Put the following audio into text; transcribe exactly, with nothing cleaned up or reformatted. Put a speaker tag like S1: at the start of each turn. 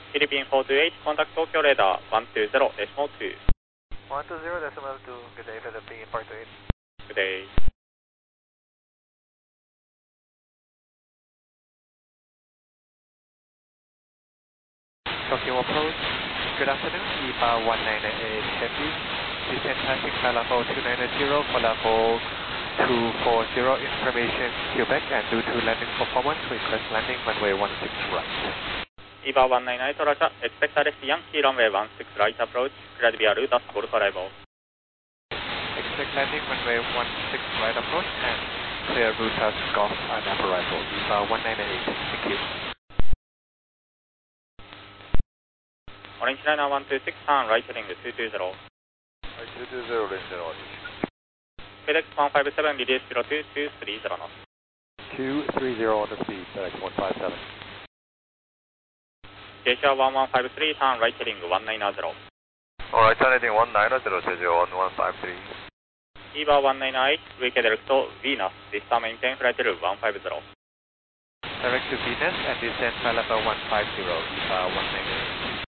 S1: Philippine four two eight, contact Tokyo radar one two zero decimal two.
S2: one two zero decimal two, good day Philippine four two eight.
S1: Good day.
S2: Tokyo approach, good afternoon, E P A one nine nine eight Heavy, descent passing Falafel two nine zero, Falafel two four zero, information Quebec, and due to landing performance, request landing runway one six right.
S1: E P A one nine nine Roger, expect arrest Yankee runway one six right approach, cleared via route as Golf arrival.
S2: Expect landing runway one six right approach, and clear route as Golf and arrival, E P A one nine nine eight, thank you.
S1: Orange Liner one two six, turn right heading two two zero.
S2: Right, two two zero, range zero.
S1: FedEx one five seven, release zero two two three zero knots.
S2: two three zero on the speed, FedEx one five seven.
S1: J C R one one five three, turn right heading one nine zero.
S2: Alright, turn heading one nine zero, J J one one five three.
S1: E P A one nine nine eight, V K direct to Venus, this time maintain flight level one five zero.
S2: Direct to Venus and descend Falafel one five zero, E P A one nine nine eight.